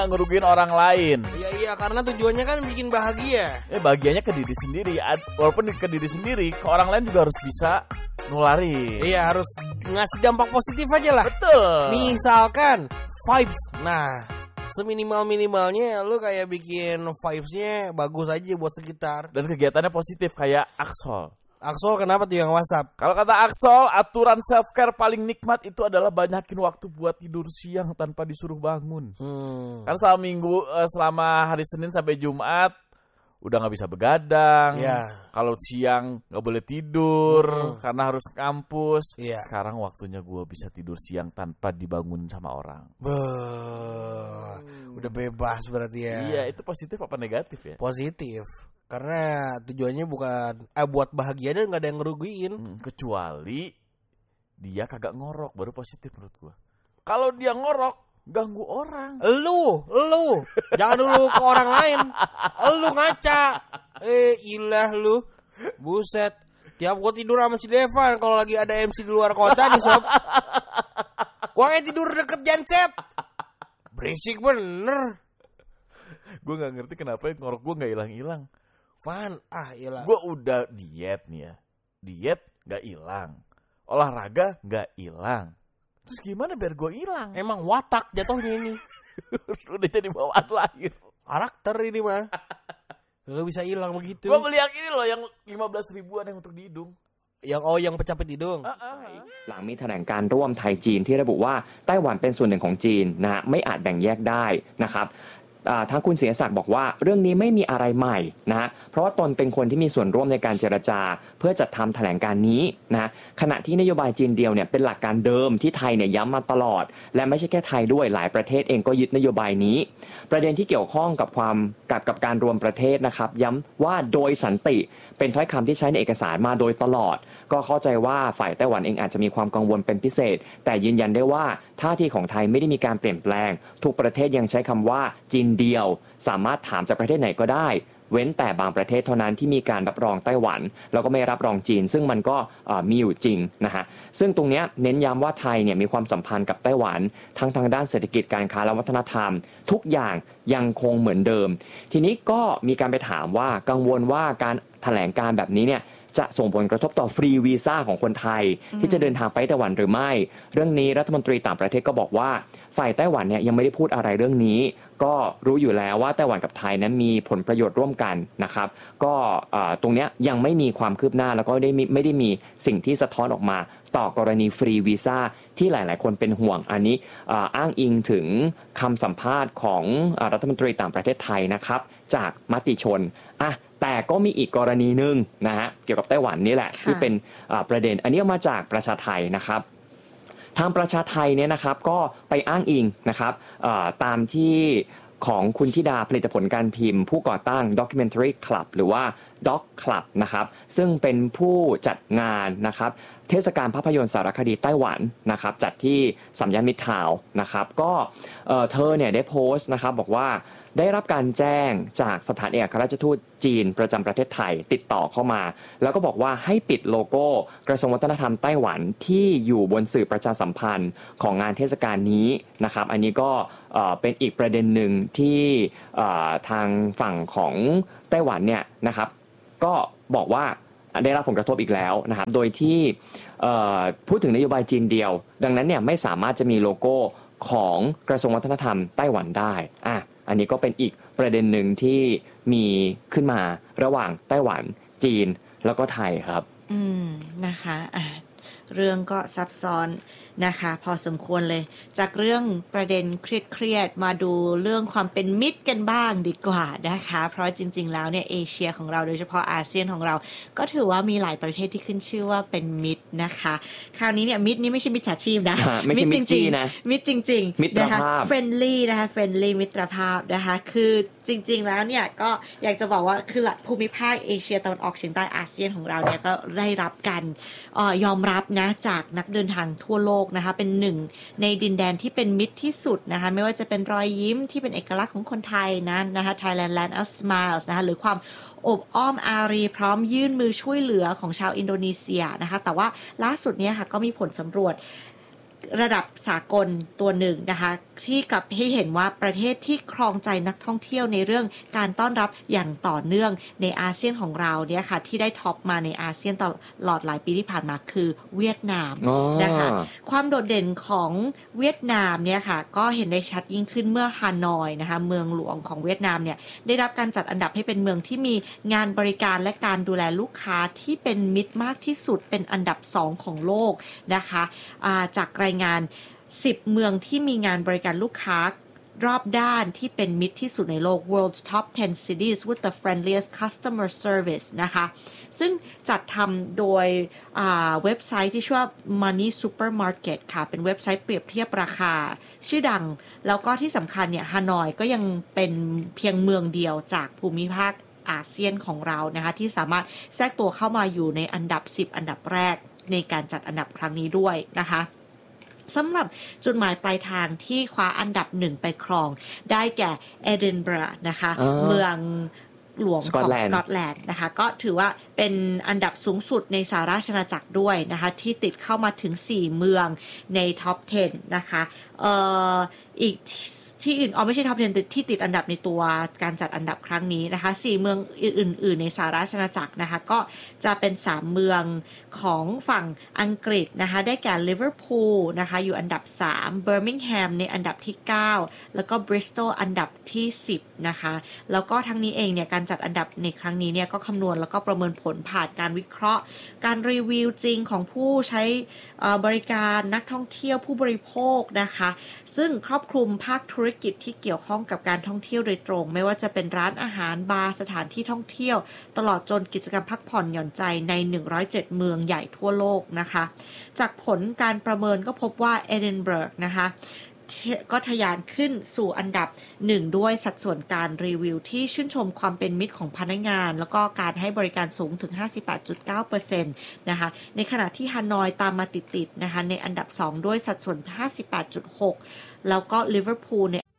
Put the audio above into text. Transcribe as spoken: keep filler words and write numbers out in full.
ngerugiin orang lain. Iya iya karena tujuannya kan bikin bahagia. Eh bahagianya ke diri sendiri. Walaupun ke diri sendiri, ke orang lain juga harus bisa nulari. Iya harus ngasih dampak positif aja lah. Betul. Misalkan vibes. Nah, seminimal-minimalnya lu kayak bikin vibes-nya bagus aja buat sekitar. Dan kegiatannya positif kayak Aksol. Aksol kenapa tuh yang WhatsApp? Kalau kata Aksol, aturan self-care paling nikmat itu adalah banyakin waktu buat tidur siang tanpa disuruh bangun. Hmm. Karena selama minggu, selama hari Senin sampai Jumat, udah gak bisa begadang. Yeah. Kalau siang gak boleh tidur, hmm. karena harus ke kampus. Yeah. Sekarang waktunya gue bisa tidur siang tanpa dibangun sama orang. Beuh, udah bebas berarti ya. Iya, itu positif apa negatif ya? Positif. Karena tujuannya bukan eh buat bahagia dan gak ada yang ngerugiin. Hmm, kecuali dia kagak ngorok, baru positif menurut gua. Kalau dia ngorok, ganggu orang. Lu, lu, jangan dulu ke orang lain. Lu ngaca. Eh, ilah lu. Buset. Tiap gua tidur sama si Devan kalau lagi ada M C di luar kota nih sob. Gua kayak tidur deket genset. Berisik bener. Gua nggak ngerti kenapa ngorok gua nggak hilang-hilang. Van, ah iyalah. Gue udah diet nih ya, diet nggak hilang, olahraga nggak hilang, terus gimana biar gue hilang? Emang watak jatuhnya ini. Udah jadi bawaan lahir. Karakter ini mah. Gak bisa hilang begitu. Gue beli yang ini loh, yang lima belas ribuan yang untuk di hidung. Yang oh yang pecah di hidung. หลังมีแถลงการร่วมไทยจีนที่ระบุว่าไต้หวันเป็นส่วนหนึ่งของจีนนะไม่อาจแบ่งแยกได้นะครับทางคุณศิริศักดิ์บอกว่าเรื่องนี้ไม่มีอะไรใหม่นะเพราะว่าตนเป็นคนที่มีส่วนร่วมในการเจรจาเพื่อจัดทำแถลงการนี้นะขณะที่นโยบายจีนเดียวเนี่ยเป็นหลักการเดิมที่ไทยเนี่ยย้ำมาตลอดและไม่ใช่แค่ไทยด้วยหลายประเทศเองก็ยึดนโยบายนี้ประเด็นที่เกี่ยวข้องกับความกับกับการรวมประเทศนะครับย้ำว่าโดยสันติเป็นถ้อยคำที่ใช้ในเอกสารมาโดยตลอดก็เข้าใจว่าฝ่ายไต้หวันเองอาจจะมีความกังวลเป็นพิเศษแต่ยืนยันได้ว่าท่าทีของไทยไม่ได้มีการเปลี่ยนแปลงทุกประเทศยังใช้คำว่าจีนเดียวสามารถถามจากประเทศไหนก็ได้เว้นแต่บางประเทศเท่านั้นที่มีการรับรองไต้หวันแล้วก็ไม่รับรองจีนซึ่งมันก็มีอยู่จริงนะฮะซึ่งตรงนี้เน้นย้ำว่าไทยเนี่ยมีความสัมพันธ์กับไต้หวันทั้งทางด้านเศรษฐกิจการค้าและวัฒนธรรมทุกอย่างยังคงเหมือนเดิมทีนี้ก็มีการไปถามว่ากังวลว่าการแถลงการแบบนี้เนี่ยจะส่งผลกระทบต่อฟรีวีซ่าของคนไทยที่จะเดินทางไปไต้หวันหรือไม่เรื่องนี้รัฐมนตรีต่างประเทศก็บอกว่าฝ่ายไต้หวันเนี่ยยังไม่ได้พูดอะไรเรื่องนี้ก็รู้อยู่แล้วว่าไต้หวันกับไทยนั้นมีผลประโยชน์ร่วมกันนะครับก็ตรงนี้ยังไม่มีความคืบหน้าแล้วก็ได้ไม่ได้มีสิ่งที่สะท้อนออกมาต่อกรณีฟรีวีซ่าที่หลายๆคนเป็นห่วงอันนี้อ้างอิงถึงคำสัมภาษณ์ของรัฐมนตรีต่างประเทศไทยนะครับจากมติชนอ่ะแต่ก็มีอีกกรณีหนึ่งนะฮะเกี่ยวกับไต้หวันนี่แหละที่เป็นประเด็นอันนี้มาจากประชาไทยนะครับทางประชาไทยเนี่ยนะครับก็ไปอ้างอิงนะครับตามที่ของคุณธิดาผลิตผลการพิมพ์ผู้ก่อตั้ง Documentary Club หรือว่า Doc Club นะครับซึ่งเป็นผู้จัดงานนะครับเทศกาลภาพยนตร์สารคดีไต้หวันนะครับจัดที่สัมย่านมิตรทาวน์นะครับก็เธอเนี่ยได้โพสต์นะครับบอกว่าได้รับการแจ้งจากสถานเอกอัครราชทูตจีนประจำประเทศไทยติดต่อเข้ามาแล้วก็บอกว่าให้ปิดโลโก้กระทรวงวัฒนธรรมไต้หวันที่อยู่บนสื่อประชาสัมพันธ์ของงานเทศกาลนี้นะครับอันนี้ก็เป็นอีกประเด็นหนึ่งที่ทางฝั่งของไต้หวันเนี่ยนะครับก็บอกว่าได้รับผลกระทบอีกแล้วนะครับโดยที่พูดถึงนโยบายจีนเดียวดังนั้นเนี่ยไม่สามารถจะมีโลโก้ของกระทรวงวัฒนธรรมไต้หวันได้อ่ะอันนี้ก็เป็นอีกประเด็นหนึ่งที่มีขึ้นมาระหว่างไต้หวันจีนแล้วก็ไทยครับอืมนะคะอ่ะเรื่องก็ซับซ้อนนะคะพอสมควรเลยจากเรื่องประเด็นเครียดๆมาดูเรื่องความเป็นมิตรกันบ้างดีกว่านะคะเพราะจริงๆแล้วเนี่ยเอเชียของเราโดยเฉพาะอาเซียนของเราก็ถือว่ามีหลายประเทศที่ขึ้นชื่อว่าเป็นมิตรนะคะคราวนี้เนี่ยมิตรนี่ไม่ใช่มิจฉาชีพนะมิตรจริงๆนะมิตรจริงๆมิตรภาพเฟรนลี่นะคะเฟรนลี่มิตรภาพนะคะคือจริงๆแล้วเนี่ยก็อยากจะบอกว่าคือภูมิภาคเอเชียตะวันออกเฉียงใต้อาเซียนของเราเนี่ยก็ได้รับการเอ่อยอมรับนะจากนักเดินทางทั่วโลกนะคะเป็นหนึ่งในดินแดนที่เป็นมิตรที่สุดนะคะไม่ว่าจะเป็นรอยยิ้มที่เป็นเอกลักษณ์ของคนไทยนะนะคะ Thailand Land of Smiles นะคะหรือความอบอ้อมอารีพร้อมยื่นมือช่วยเหลือของชาวอินโดนีเซียนะคะแต่ว่าล่าสุดเนี่ยค่ะก็มีผลสำรวจระดับสากลตัวหนึ่งนะคะที่กลับให้เห็นว่าประเทศที่ครองใจนักท่องเที่ยวในเรื่องการต้อนรับอย่างต่อเนื่องในอาเซียนของเราเนี่ยค่ะที่ได้ท็อปมาในอาเซียนตลอดหลายปีที่ผ่านมาคือเวียดนามนะคะความโดดเด่นของเวียดนามเนี่ยค่ะก็เห็นได้ชัดยิ่งขึ้นเมื่อฮานอยนะคะเมืองหลวงของเวียดนามเนี่ยได้รับการจัดอันดับให้เป็นเมืองที่มีงานบริการและการดูแลลูกค้าที่เป็นมิตรมากที่สุดเป็นอันดับสองของโลกนะคะจากรายงานสิบเมืองที่มีงานบริการลูกค้ารอบด้านที่เป็นมิตรที่สุดในโลก World's Top เท็น Cities with the Friendliest Customer Service นะคะซึ่งจัดทำโดยเว็บไซต์ที่ชื่อว่า Money Supermarket ค่ะเป็นเว็บไซต์เปรียบเทียบราคาชื่อดังแล้วก็ที่สำคัญเนี่ยฮานอยก็ยังเป็นเพียงเมืองเดียวจากภูมิภาคอาเซียนของเรานะคะที่สามารถแทรกตัวเข้ามาอยู่ในอันดับสิบอันดับแรกในการจัดอันดับครั้งนี้ด้วยนะคะสำหรับจุดหมายปลายทางที่คว้าอันดับหนึ่งไปครองได้แก่เอดินบะระนะคะเมืองหลวงของสกอตแลนด์นะคะก็ถือว่าเป็นอันดับสูงสุดในสหราชอาณาจักรด้วยนะคะที่ติดเข้ามาถึงสี่เมืองในท็อปสิบนะคะเอ่ออีกที่อื่นอ๋อไม่ใช่ท็อปสิบที่ติดอันดับในตัวการจัดอันดับครั้งนี้นะคะสี่เมืองอื่นๆในสหราชอาณาจักรนะคะก็จะเป็นสามเมืองของฝั่งอังกฤษนะคะได้แก่ลิเวอร์พูลนะคะอยู่อันดับสามเบอร์มิงแฮมในอันดับที่เก้าแล้วก็บริสตอลอันดับที่สิบนะคะแล้วก็ทั้งนี้เองเนี่ยการจัดอันดับในครั้งนี้เนี่ยก็คำนวณแล้วก็ประเมินผลผ่านการวิเคราะห์การรีวิวจริงของผู้ใช้บริการนักท่องเที่ยวผู้บริโภคนะคะซึ่งครอบคลุมภาคธุรกิจที่เกี่ยวข้องกับการท่องเที่ยวโดยตรงไม่ว่าจะเป็นร้านอาหารบาร์สถานที่ท่องเที่ยวตลอดจนกิจกรรมพักผ่อนหย่อนใจในหนึ่งร้อยเจ็ดเมืองใหญ่ทั่วโลกนะคะจากผลการประเมินก็พบว่าเอดินบะระนะคะก็ทะยานขึ้นสู่อันดับหนึ่งด้วยสัดส่วนการรีวิวที่ชื่นชมความเป็นมิตรของพนักงานแล้วก็การให้บริการสูงถึง ห้าสิบแปดจุดเก้าเปอร์เซ็นต์ นะคะในขณะที่ฮานอยตามมาติดๆนะคะในอันดับสองด้วยสัดส่วน ห้าสิบแปดจุดหก แล้วก็ลิเวอร์พูลเนี่ย